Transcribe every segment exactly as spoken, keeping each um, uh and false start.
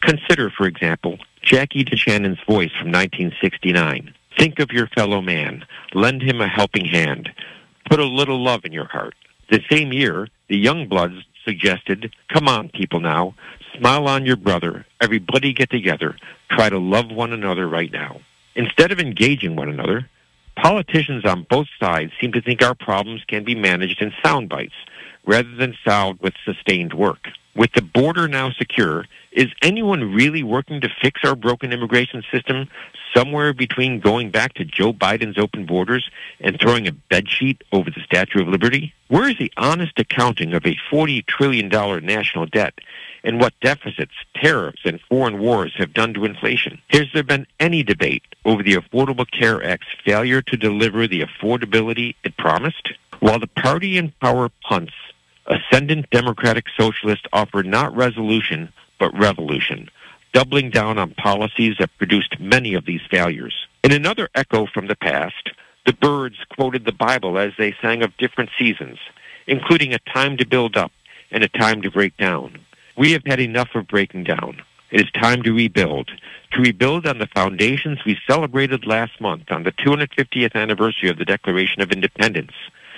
Consider, for example, Jackie DeShannon's voice from nineteen sixty-nine. Think of your fellow man. Lend him a helping hand. Put a little love in your heart. The same year, the Youngbloods suggested, come on, people now. Smile on your brother. Everybody get together. Try to love one another right now. Instead of engaging one another, politicians on both sides seem to think our problems can be managed in sound bites rather than solved with sustained work. With the border now secure, is anyone really working to fix our broken immigration system somewhere between going back to Joe Biden's open borders and throwing a bedsheet over the Statue of Liberty? Where is the honest accounting of a forty trillion dollars national debt and what deficits, tariffs, and foreign wars have done to inflation? Has there been any debate over the Affordable Care Act's failure to deliver the affordability it promised? While the party in power punts, ascendant Democratic Socialists offer not resolution, but revolution, doubling down on policies that produced many of these failures. In another echo from the past, the Byrds quoted the Bible as they sang of different seasons, including a time to build up and a time to break down. We have had enough of breaking down. It is time to rebuild, to rebuild on the foundations we celebrated last month on the two hundred fiftieth anniversary of the Declaration of Independence,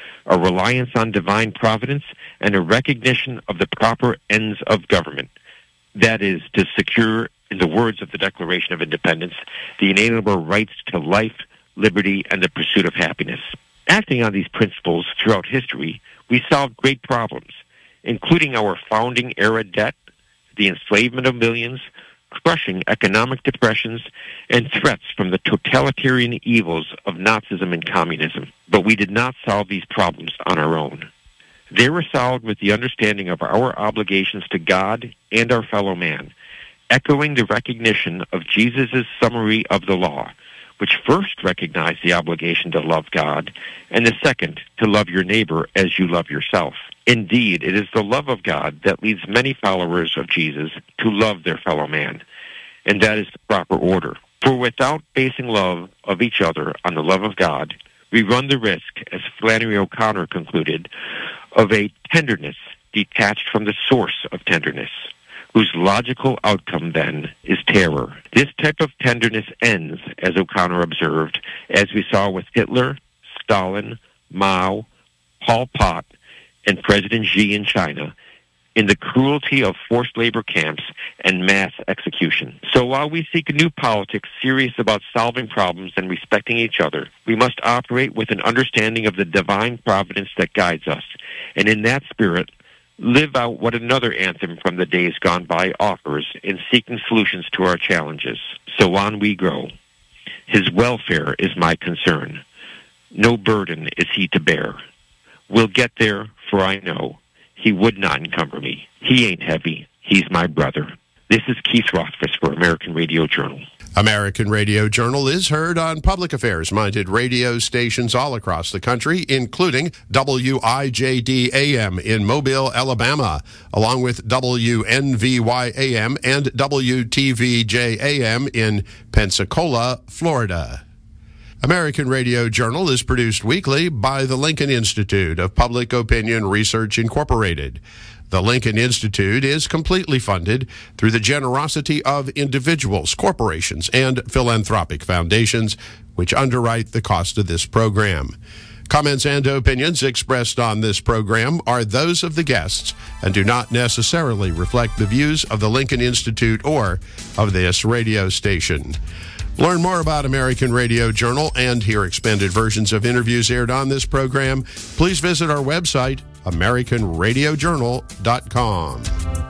a reliance on divine providence, and a recognition of the proper ends of government. That is, to secure, in the words of the Declaration of Independence, the inalienable rights to life, liberty, and the pursuit of happiness. Acting on these principles throughout history, we solved great problems, including our founding-era debt, the enslavement of millions, crushing economic depressions, and threats from the totalitarian evils of Nazism and communism. But we did not solve these problems on our own. They were solved with the understanding of our obligations to God and our fellow man, echoing the recognition of Jesus' summary of the law, which first recognized the obligation to love God, and the second, to love your neighbor as you love yourself. Indeed, it is the love of God that leads many followers of Jesus to love their fellow man, and that is the proper order. For without basing love of each other on the love of God, we run the risk, as Flannery O'Connor concluded, of a tenderness detached from the source of tenderness, whose logical outcome, then, is terror. This type of tenderness ends, as O'Connor observed, as we saw with Hitler, Stalin, Mao, Pol Pot, and President Xi in China, in the cruelty of forced labor camps and mass execution. So while we seek a new politics serious about solving problems and respecting each other, we must operate with an understanding of the divine providence that guides us, and in that spirit, live out what another anthem from the days gone by offers in seeking solutions to our challenges. So on we grow. His welfare is my concern. No burden is he to bear. We'll get there, for I know he would not encumber me. He ain't heavy. He's my brother. This is Keith Rothfuss for American Radio Journal. American Radio Journal is heard on public affairs-minded radio stations all across the country, including W I J D A M in Mobile, Alabama, along with W N V Y A M and W T V J A M in Pensacola, Florida. American Radio Journal is produced weekly by the Lincoln Institute of Public Opinion Research, Incorporated. The Lincoln Institute is completely funded through the generosity of individuals, corporations, and philanthropic foundations, which underwrite the cost of this program. Comments and opinions expressed on this program are those of the guests and do not necessarily reflect the views of the Lincoln Institute or of this radio station. Learn more about American Radio Journal and hear expanded versions of interviews aired on this program. Please visit our website, American Radio Journal dot com.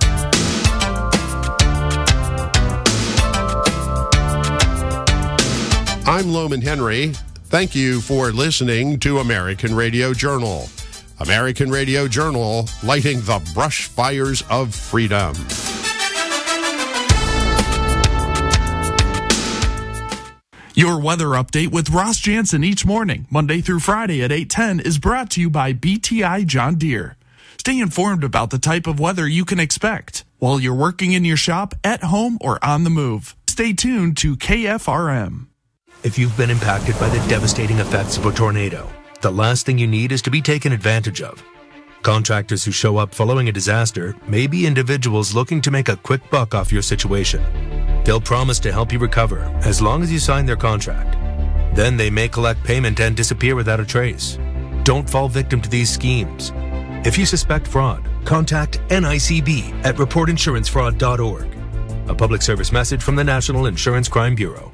I'm Loman Henry. Thank you for listening to American Radio Journal. American Radio Journal, lighting the brush fires of freedom. Your weather update with Ross Jansen each morning, Monday through Friday at eight ten, is brought to you by B T I John Deere. Stay informed about the type of weather you can expect while you're working in your shop, at home, or on the move. Stay tuned to K F R M. If you've been impacted by the devastating effects of a tornado, the last thing you need is to be taken advantage of. Contractors who show up following a disaster may be individuals looking to make a quick buck off your situation. They'll promise to help you recover as long as you sign their contract. Then they may collect payment and disappear without a trace. Don't fall victim to these schemes. If you suspect fraud, contact N I C B at report insurance fraud dot org. A public service message from the National Insurance Crime Bureau.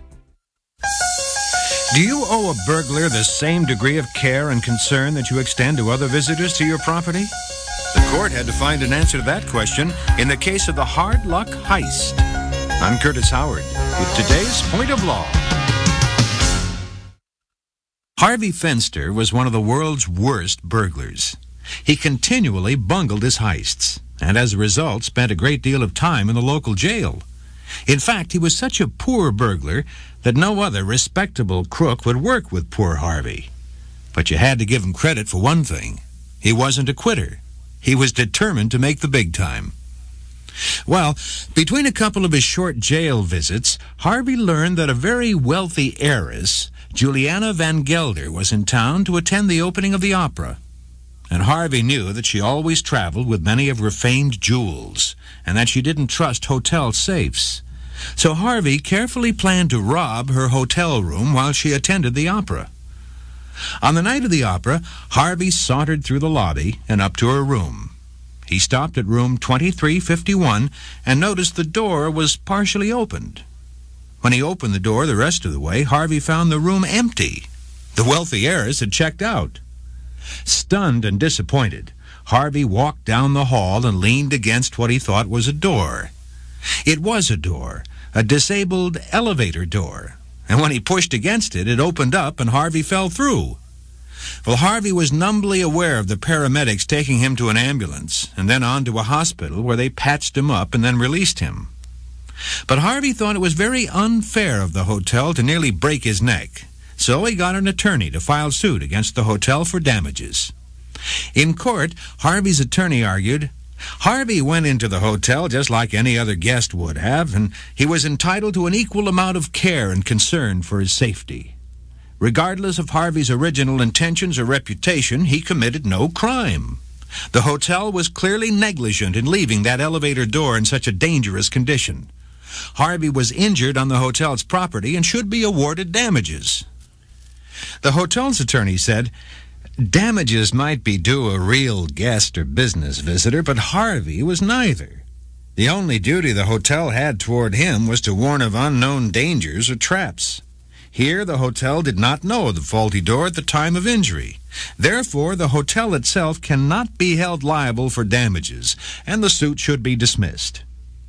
Do you owe a burglar the same degree of care and concern that you extend to other visitors to your property? The court had to find an answer to that question in the case of the Hard Luck Heist. I'm Curtis Howard with today's Point of Law. Harvey Fenster was one of the world's worst burglars. He continually bungled his heists, and as a result spent a great deal of time in the local jail. In fact, he was such a poor burglar that no other respectable crook would work with poor Harvey. But you had to give him credit for one thing. He wasn't a quitter. He was determined to make the big time. Well, between a couple of his short jail visits, Harvey learned that a very wealthy heiress, Juliana Van Gelder, was in town to attend the opening of the opera. And Harvey knew that she always traveled with many of her famed jewels, and that she didn't trust hotel safes. So Harvey carefully planned to rob her hotel room while she attended the opera. On the night of the opera, Harvey sauntered through the lobby and up to her room. He stopped at room twenty-three fifty-one and noticed the door was partially opened. When he opened the door the rest of the way, Harvey found the room empty. The wealthy heiress had checked out. Stunned and disappointed, Harvey walked down the hall and leaned against what he thought was a door. It was a door, a disabled elevator door, and when he pushed against it, it opened up and Harvey fell through. Well, Harvey was numbly aware of the paramedics taking him to an ambulance and then on to a hospital where they patched him up and then released him. But Harvey thought it was very unfair of the hotel to nearly break his neck, so he got an attorney to file suit against the hotel for damages. In court, Harvey's attorney argued, Harvey went into the hotel just like any other guest would have, and he was entitled to an equal amount of care and concern for his safety. Regardless of Harvey's original intentions or reputation, he committed no crime. The hotel was clearly negligent in leaving that elevator door in such a dangerous condition. Harvey was injured on the hotel's property and should be awarded damages. The hotel's attorney said, damages might be due a real guest or business visitor, but Harvey was neither. The only duty the hotel had toward him was to warn of unknown dangers or traps. Here, the hotel did not know of the faulty door at the time of injury. Therefore, the hotel itself cannot be held liable for damages, and the suit should be dismissed.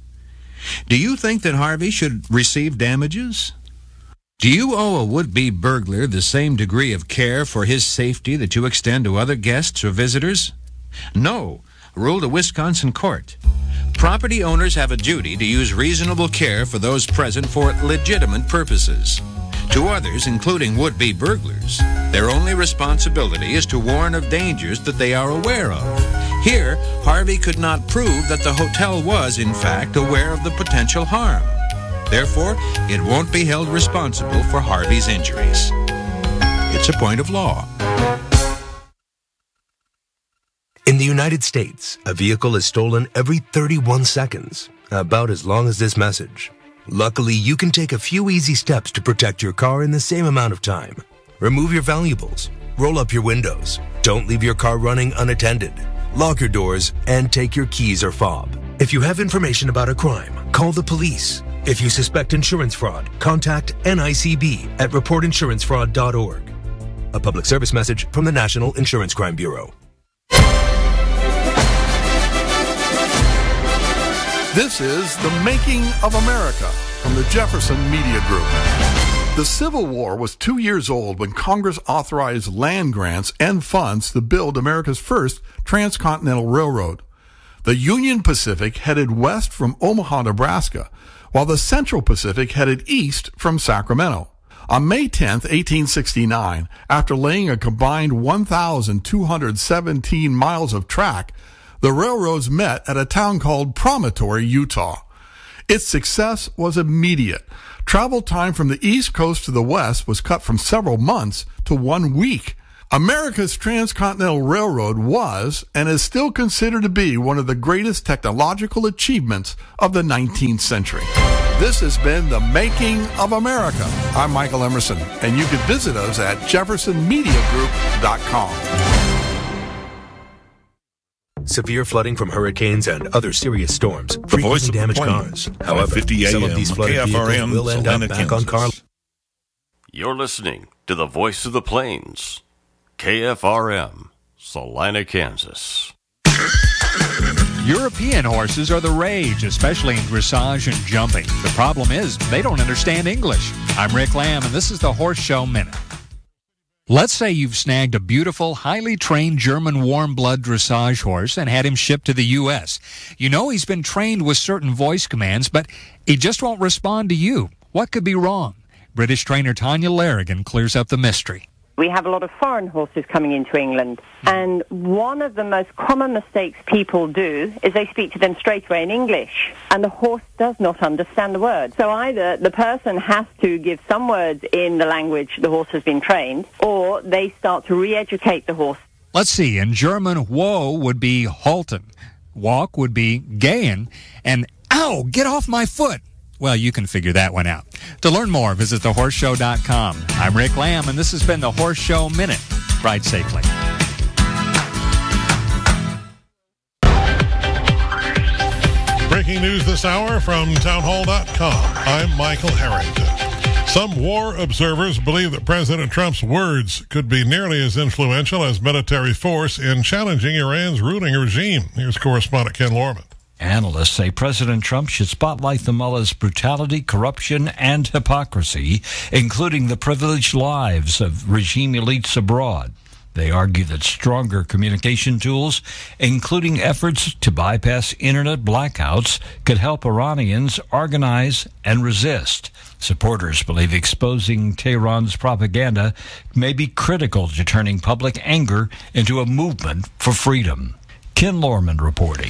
Do you think that Harvey should receive damages? Do you owe a would-be burglar the same degree of care for his safety that you extend to other guests or visitors? No, ruled a Wisconsin court. Property owners have a duty to use reasonable care for those present for legitimate purposes. To others, including would-be burglars, their only responsibility is to warn of dangers that they are aware of. Here, Harvey could not prove that the hotel was, in fact, aware of the potential harm. Therefore, it won't be held responsible for Harvey's injuries. It's a point of law. In the United States, a vehicle is stolen every thirty-one seconds, about as long as this message. Luckily, you can take a few easy steps to protect your car in the same amount of time. Remove your valuables, roll up your windows, don't leave your car running unattended, lock your doors, and take your keys or fob. If you have information about a crime, call the police. If you suspect insurance fraud, contact N I C B at report insurance fraud dot org. A public service message from the National Insurance Crime Bureau. This is The Making of America from the Jefferson Media Group. The Civil War was two years old when Congress authorized land grants and funds to build America's first transcontinental railroad. The Union Pacific headed west from Omaha, Nebraska, while the Central Pacific headed east from Sacramento. On May tenth, eighteen sixty-nine, after laying a combined one thousand two hundred seventeen miles of track, the railroads met at a town called Promontory, Utah. Its success was immediate. Travel time from the East Coast to the West was cut from several months to one week. America's Transcontinental Railroad was and is still considered to be one of the greatest technological achievements of the nineteenth century. This has been The Making of America. I'm Michael Emerson, and you can visit us at jefferson media group dot com. Severe flooding from hurricanes and other serious storms frequently damage cars. However, some of these flooded vehicles will end up back on car. You're listening to the Voice of the Plains, K F R M, Salina, Kansas. European horses are the rage, especially in dressage and jumping. The problem is they don't understand English. I'm Rick Lamb, and this is the Horse Show Minute. Let's say you've snagged a beautiful, highly trained German warm-blood dressage horse and had him shipped to the U S. You know he's been trained with certain voice commands, but he just won't respond to you. What could be wrong? British trainer Tanya Larrigan clears up the mystery. We have a lot of foreign horses coming into England, and one of the most common mistakes people do is they speak to them straight away in English, and the horse does not understand the words. So either the person has to give some words in the language the horse has been trained, or they start to re-educate the horse. Let's see, in German, whoa would be halten, walk would be gehen, and ow, get off my foot. Well, you can figure that one out. To learn more, visit the horse show dot com. I'm Rick Lamb, and this has been the Horse Show Minute. Ride safely. Breaking news this hour from town hall dot com. I'm Michael Harrington. Some war observers believe that President Trump's words could be nearly as influential as military force in challenging Iran's ruling regime. Here's correspondent Ken Lorman. Analysts say President Trump should spotlight the mullah's brutality, corruption, and hypocrisy, including the privileged lives of regime elites abroad. They argue that stronger communication tools, including efforts to bypass internet blackouts, could help Iranians organize and resist. Supporters believe exposing Tehran's propaganda may be critical to turning public anger into a movement for freedom. Ken Lorman reporting.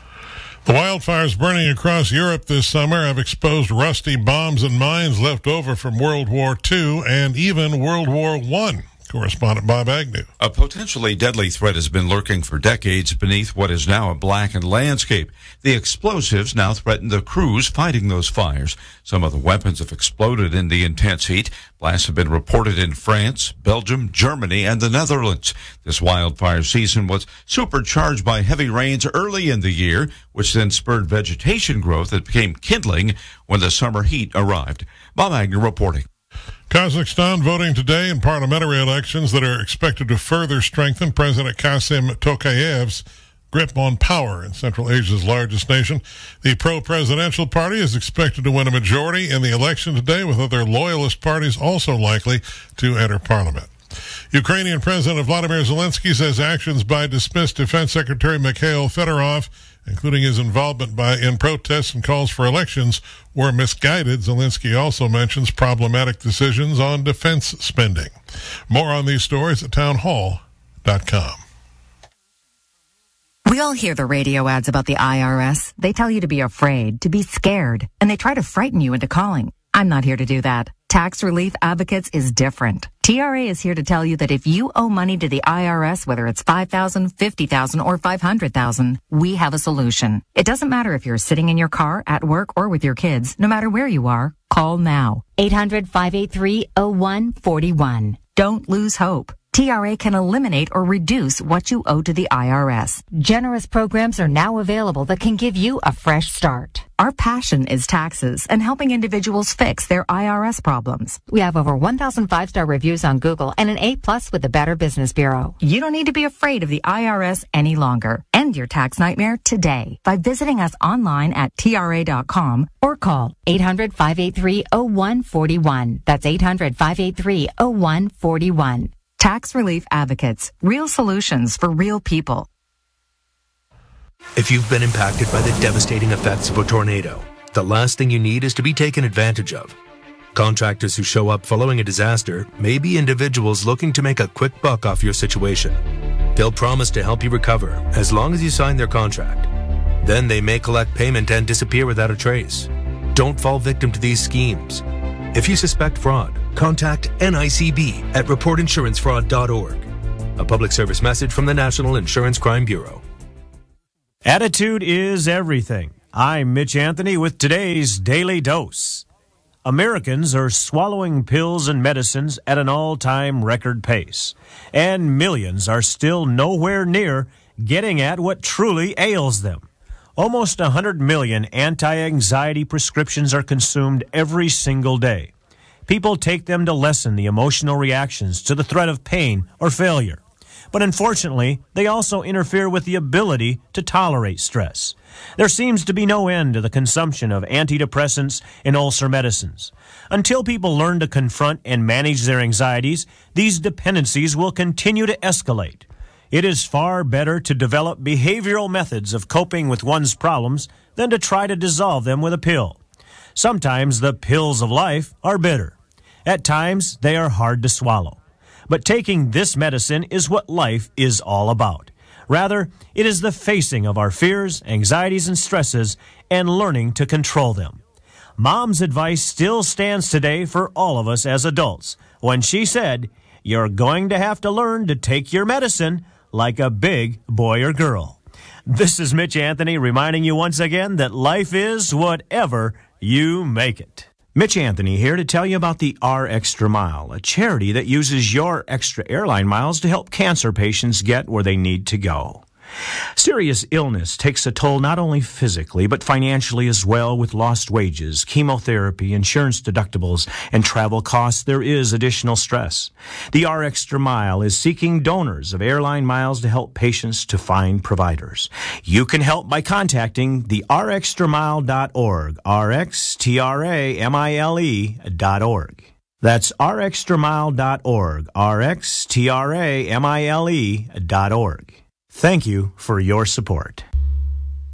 The wildfires burning across Europe this summer have exposed rusty bombs and mines left over from World War Two and even World War One. Correspondent Bob Agnew. A potentially deadly threat has been lurking for decades beneath what is now a blackened landscape. The explosives now threaten the crews fighting those fires. Some of the weapons have exploded in the intense heat. Blasts have been reported in France, Belgium, Germany, and the Netherlands. This wildfire season was supercharged by heavy rains early in the year, which then spurred vegetation growth that became kindling when the summer heat arrived. Bob Agnew reporting. Kazakhstan voting today in parliamentary elections that are expected to further strengthen President Kasim Tokayev's grip on power in Central Asia's largest nation. The pro-presidential party is expected to win a majority in the election today, with other loyalist parties also likely to enter parliament. Ukrainian President Vladimir Zelensky says actions by dismissed Defense Secretary Mikhail Fedorov, including his involvement by in protests and calls for elections, were misguided. Zelensky also mentions problematic decisions on defense spending. More on these stories at town hall dot com. We all hear the radio ads about the I R S. They tell you to be afraid, to be scared, and they try to frighten you into calling. I'm not here to do that. Tax Relief Advocates is different. T R A is here to tell you that if you owe money to the I R S, whether it's five thousand dollars, fifty thousand dollars, or five hundred thousand dollars, we have a solution. It doesn't matter if you're sitting in your car, at work, or with your kids. No matter where you are, call now. eight hundred, five eight three, oh one four one. Don't lose hope. T R A can eliminate or reduce what you owe to the I R S. Generous programs are now available that can give you a fresh start. Our passion is taxes and helping individuals fix their I R S problems. We have over one thousand five-star reviews on Google and an A plus with the Better Business Bureau. You don't need to be afraid of the I R S any longer. End your tax nightmare today by visiting us online at T R A dot com or call eight hundred, five eight three, oh one four one. That's eight hundred, five eight three, oh one four one. Tax Relief Advocates. Real solutions for real people. If you've been impacted by the devastating effects of a tornado, the last thing you need is to be taken advantage of. Contractors who show up following a disaster may be individuals looking to make a quick buck off your situation. They'll promise to help you recover as long as you sign their contract. Then they may collect payment and disappear without a trace. Don't fall victim to these schemes. If you suspect fraud, contact N I C B at report insurance fraud dot org. A public service message from the National Insurance Crime Bureau. Attitude is everything. I'm Mitch Anthony with today's Daily Dose. Americans are swallowing pills and medicines at an all-time record pace, and millions are still nowhere near getting at what truly ails them. Almost one hundred million anti-anxiety prescriptions are consumed every single day. People take them to lessen the emotional reactions to the threat of pain or failure. But unfortunately, they also interfere with the ability to tolerate stress. There seems to be no end to the consumption of antidepressants and ulcer medicines. Until people learn to confront and manage their anxieties, these dependencies will continue to escalate. It is far better to develop behavioral methods of coping with one's problems than to try to dissolve them with a pill. Sometimes the pills of life are bitter. At times, they are hard to swallow. But taking this medicine is what life is all about. Rather, it is the facing of our fears, anxieties, and stresses and learning to control them. Mom's advice still stands today for all of us as adults when she said, "You're going to have to learn to take your medicine like a big boy or girl." This is Mitch Anthony reminding you once again that life is whatever you make it. Mitch Anthony here to tell you about the R Extra Mile, a charity that uses your extra airline miles to help cancer patients get where they need to go. Serious illness takes a toll not only physically, but financially as well. With lost wages, chemotherapy, insurance deductibles, and travel costs, there is additional stress. The R Extra Mile is seeking donors of airline miles to help patients to find providers. You can help by contacting the r extra mile dot org, R X T R A M I L E dot org. That's r extra mile dot org, R X T R A M I L E dot org. Thank you for your support.